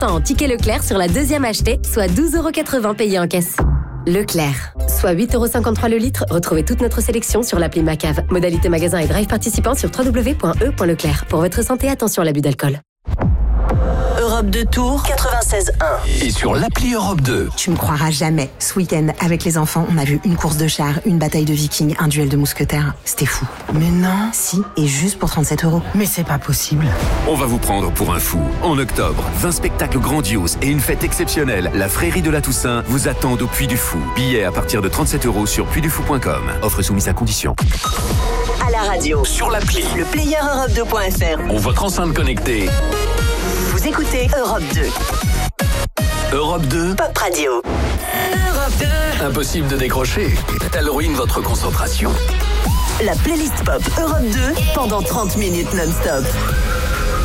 en ticket Leclerc sur la deuxième achetée, soit 12,80 € payés en caisse. Leclerc, soit 8,53 € le litre. Retrouvez toute notre sélection sur l'appli Macave. Modalité magasin et drive participant sur www.e.leclerc. Pour votre santé, attention à l'abus d'alcool. Europe 2 Tours 96.1. Et sur l'appli Europe 2. Tu me croiras jamais. Ce week-end, avec les enfants, on a vu une course de chars, une bataille de vikings, un duel de mousquetaires. C'était fou. Mais non. Si, et juste pour 37 €. Mais c'est pas possible. On va vous prendre pour un fou. En octobre, 20 spectacles grandioses et une fête exceptionnelle. La Frérie de la Toussaint vous attendent au Puy du Fou. Billets à partir de 37 € sur puydufou.com. Offre soumise à condition. À la radio, Sur l'appli. le player Europe2.fr. Ou votre enceinte connectée. Vous écoutez Europe 2. Europe 2. Pop Radio. Europe 2. Impossible de décrocher. Elle ruine votre concentration. La playlist pop Europe 2 pendant 30 minutes non-stop.